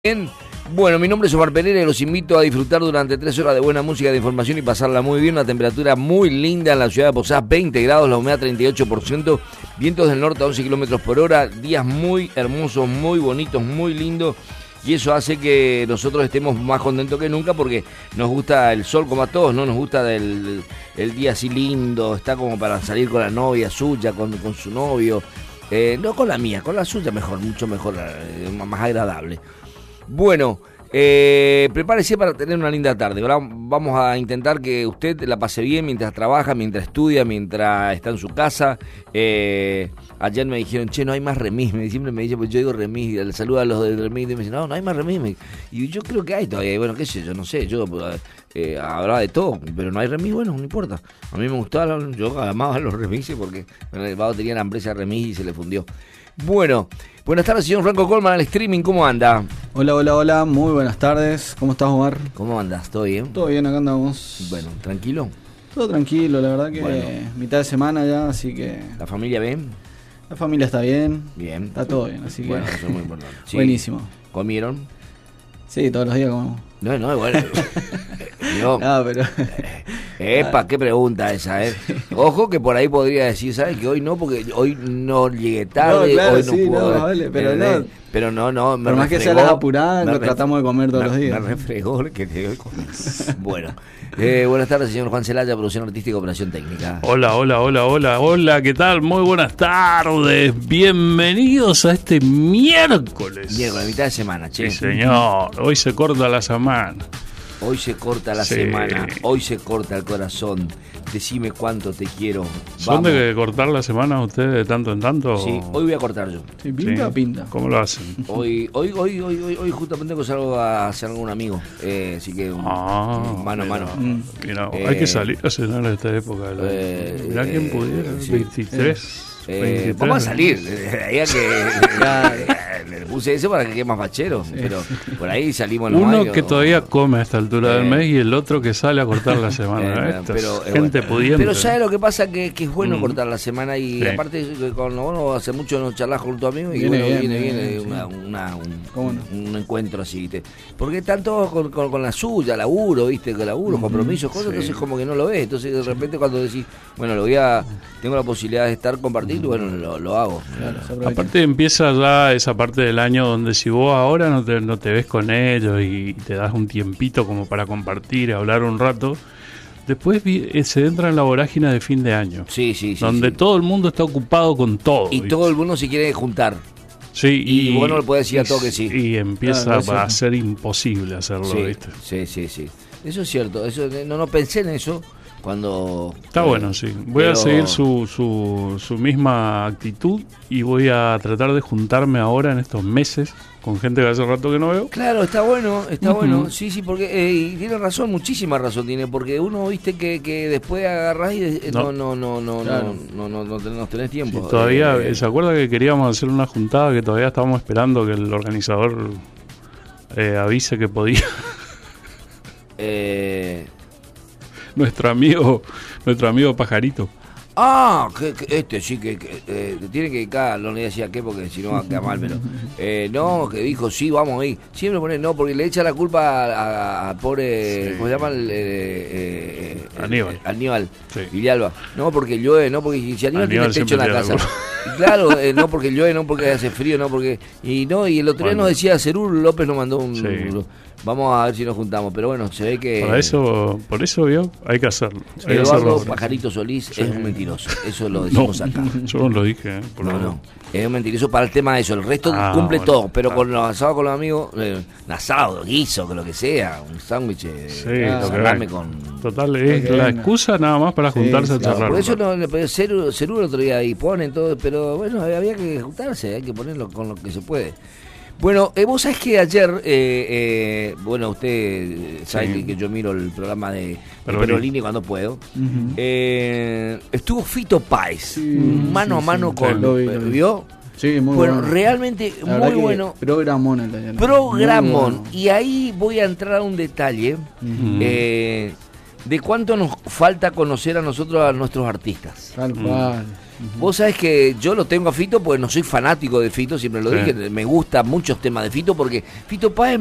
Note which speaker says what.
Speaker 1: Bien. Bueno, mi nombre es Omar Pereira y los invito a disfrutar durante 3 horas de buena música, de información y pasarla muy bien. Una temperatura muy linda en la ciudad de Posadas, 20 grados, la humedad 38%, vientos del norte a 11 kilómetros por hora, días muy hermosos, muy bonitos, muy lindos. Y eso hace que nosotros estemos más contentos que nunca porque nos gusta el sol como a todos, ¿no? Nos gusta el día así lindo, está como para salir con la novia suya, con su novio. No con la mía, con la suya mejor, mucho mejor, más agradable. Bueno, prepárese para tener una linda tarde. Ahora vamos a intentar que usted la pase bien mientras trabaja, mientras estudia, mientras está en su casa. Ayer me dijeron, che, no hay más remis. Siempre me dicen, pues yo digo remis, le saludo a los de remis y me dicen, no hay más remis. Y yo creo que hay todavía. Bueno, qué sé yo, no sé, yo hablaba de todo, pero no hay remis, bueno, no importa. A mí me gustaba, yo amaba los remises porque en el Vado tenía la empresa remis y se le fundió. Bueno, buenas tardes, señor Franco Colman, al streaming, ¿cómo anda?
Speaker 2: Hola, muy buenas tardes. ¿Cómo estás, Omar?
Speaker 1: ¿Cómo andas? ¿Todo bien?
Speaker 2: Todo bien, acá andamos.
Speaker 1: Bueno, ¿tranquilo?
Speaker 2: Todo tranquilo, la verdad que
Speaker 1: bueno,
Speaker 2: mitad de semana ya, así que...
Speaker 1: ¿La familia bien?
Speaker 2: La familia está bien.
Speaker 1: Bien.
Speaker 2: Está todo bien, así que...
Speaker 1: Bueno, eso es muy importante. Sí.
Speaker 2: Buenísimo.
Speaker 1: ¿Comieron?
Speaker 2: Sí, todos los días comemos.
Speaker 1: No, bueno. Yo,
Speaker 2: no, pero...
Speaker 1: qué pregunta esa, Ojo que por ahí podría decir, ¿sabes? Que hoy no, porque hoy no llegué tarde,
Speaker 2: no, claro,
Speaker 1: hoy no
Speaker 2: sí,
Speaker 1: puedo.
Speaker 2: No, vale, pero no.
Speaker 1: Pero no,
Speaker 2: por más que sea las apuradas, lo tratamos de comer todos los días.
Speaker 1: Me refregó que te doy comer. Bueno, buenas tardes, señor Juan Celaya, producción artística y operación técnica.
Speaker 3: Hola, ¿qué tal? Muy buenas tardes, bienvenidos a este miércoles.
Speaker 1: Miércoles, mitad de semana, che.
Speaker 3: Sí, señor, hoy se corta la semana.
Speaker 1: Hoy se corta la semana, hoy se corta el corazón. Decime cuánto te quiero.
Speaker 3: ¿Son de cortar la semana ustedes de tanto en tanto?
Speaker 1: Sí, hoy voy a cortar yo.
Speaker 2: ¿Sí, pinta o pinta?
Speaker 3: ¿Cómo lo hacen?
Speaker 1: Hoy justamente salgo a hacer algún amigo. Así que mano a mano.
Speaker 3: Mira, hay que salir a cenar en esta época. Mirá quién pudiera, sí, 23.
Speaker 1: Vamos a salir. Le puse eso para que quede más fachero, pero por ahí salimos los
Speaker 3: uno que todavía come a esta altura del mes y el otro que sale a cortar la semana. Gente pudiente.
Speaker 1: Pero ¿sabes lo que pasa? Que es bueno cortar la semana y aparte cuando uno hace mucho no charlas con tu amigo y viene un encuentro así, ¿viste? Porque están todos con la suya, laburo, ¿viste? Con laburo, compromisos, cosas, entonces como que no lo ves. Entonces de repente cuando decís, bueno, tengo la posibilidad de estar compartiendo, bueno, lo hago. Claro.
Speaker 3: Aparte empieza ya esa parte del año donde si vos ahora no te ves con ellos y te das un tiempito como para compartir, hablar un rato, después se entra en la vorágine de fin de año.
Speaker 1: Sí.
Speaker 3: Donde todo el mundo está ocupado con todo.
Speaker 1: Y todo el mundo se quiere juntar.
Speaker 3: Sí,
Speaker 1: y bueno, le puede decir a todo que sí.
Speaker 3: Y empieza a ser imposible hacerlo, ¿viste?
Speaker 1: Sí. Eso es cierto. Eso no pensé en eso. Cuando
Speaker 3: está bueno, sí. Voy a seguir su misma actitud y voy a tratar de juntarme ahora en estos meses con gente que hace rato que no veo.
Speaker 1: Claro, está bueno. Sí, porque y tiene razón, muchísima razón tiene, porque uno viste que después agarrás y no tenés tiempo.
Speaker 3: Sí, todavía, ¿se acuerda que queríamos hacer una juntada que todavía estábamos esperando que el organizador avise que podía? Nuestro amigo Pajarito.
Speaker 1: Sí, que tiene que dedicar, no le decía qué porque si no va a quedar mal, pero no, que dijo sí, vamos ahí. Siempre pone no, porque le echa la culpa a pobre, ¿cómo se llama? Aníbal.
Speaker 3: Sí.
Speaker 1: Villalba. No, porque llueve, no, porque si Aníbal tiene techo en la casa. Claro, no porque llueve, no porque hace frío, no porque... Y el otro día nos decía Cerú López nos mandó un... Sí. Vamos a ver si nos juntamos, pero bueno, se ve que...
Speaker 3: Por eso vio, hay que hacerlo.
Speaker 1: Eduardo Pajarito Solís es un mentiroso, eso lo decimos acá.
Speaker 3: Yo no lo dije.
Speaker 1: Es un mentiroso para el tema de eso, el resto cumple todo, pero con los asados con los amigos, un asado, guiso, que lo que sea, un sándwich, salame con...
Speaker 3: Total, es la excusa nada más para juntarse a charlar.
Speaker 1: Por eso Cerú el otro día ahí ponen todo, pero bueno, había que juntarse, hay que ponerlo con lo que se puede. Bueno, vos sabés que ayer, usted sabe que yo miro el programa de Perolini cuando puedo. Estuvo Fito Páez, mano a mano con... ¿Vio?
Speaker 2: Sí, muy bueno.
Speaker 1: Realmente muy bueno. Programón. Y ahí voy a entrar a un detalle de cuánto nos falta conocer a nosotros, a nuestros artistas.
Speaker 2: Tal cual.
Speaker 1: Vos sabés que yo lo tengo a Fito porque no soy fanático de Fito, siempre lo dije, me gustan muchos temas de Fito porque Fito Páez